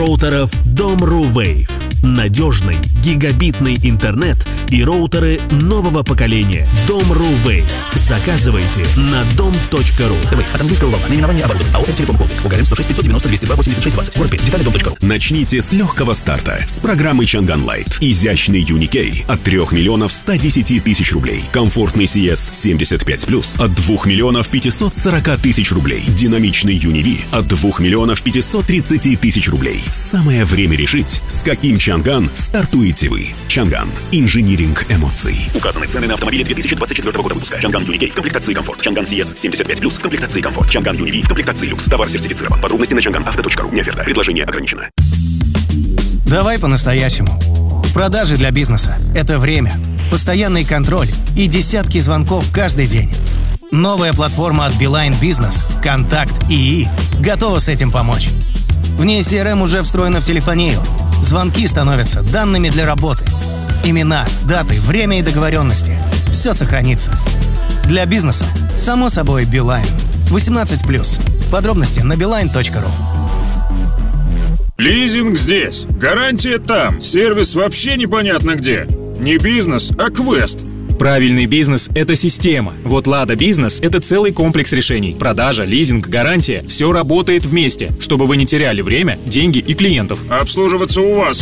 роутеров Dom.ru Wave. Надежный гигабитный интернет и роутеры нового поколения. Dom.ru Wave. Заказывайте на dom.ru. Wave от английского вала. Наименование оборудования. АО «Телеком Холдинг». Bulgarian 106 590 202 86 20. Город Пермь. Детали dom.ru. Начните с легкого старта с программы Чанган Лайт. Изящный Юникей от 3 миллионов 110 тысяч рублей. Комфортный CS 75+, от 2 миллионов 540 тысяч рублей. Динамичный Юниви от 2 миллионов 530 тысяч рублей. Самое время решить, с каким Чанган стартуете вы. Чанган. Инжиниринг эмоций. Указаны цены на автомобили 2024 года выпуска. Чанган Юникей в комплектации комфорт. Чанган CS 75+, в комплектации комфорт. Чанган Юниви в комплектации люкс. Товар сертифицирован. Подробности на changanauto.ru. Не оферта. Предложение ограничено. Давай по-настоящему. Продажи для бизнеса – это время, постоянный контроль и десятки звонков каждый день. Новая платформа от Beeline Business «Контакт ИИ» готова с этим помочь. В ней CRM уже встроена в телефонию. Звонки становятся данными для работы. Имена, даты, время и договоренности – все сохранится. Для бизнеса, само собой, Beeline. 18+. Подробности на beeline.ru. Лизинг здесь, гарантия там, сервис вообще непонятно где. Не бизнес, а квест. Правильный бизнес – это система. Вот Лада Бизнес – это целый комплекс решений. Продажа, лизинг, гарантия – все работает вместе, чтобы вы не теряли время, деньги и клиентов. Обслуживаться у вас